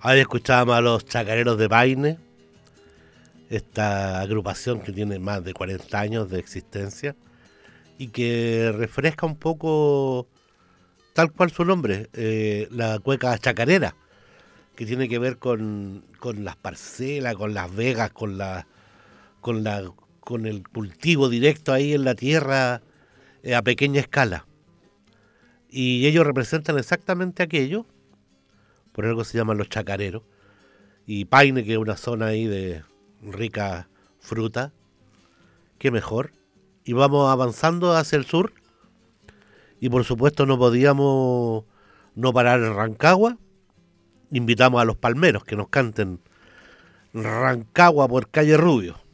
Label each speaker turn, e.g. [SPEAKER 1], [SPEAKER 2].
[SPEAKER 1] Ahí escuchábamos a los Chacareros de Paine, esta agrupación que tiene más de 40 años de existencia y que refresca un poco, tal cual su nombre, la cueca chacarera, que tiene que ver con las parcelas, con las vegas, con la, con el cultivo directo ahí en la tierra a pequeña escala. Y ellos representan exactamente aquello, por algo se llaman los chacareros. Y Paine, que es una zona ahí de rica fruta, qué mejor. Y vamos avanzando hacia el sur. Y por supuesto no podíamos no parar en Rancagua. Invitamos a los palmeros que nos canten Rancagua por Calle Rubio.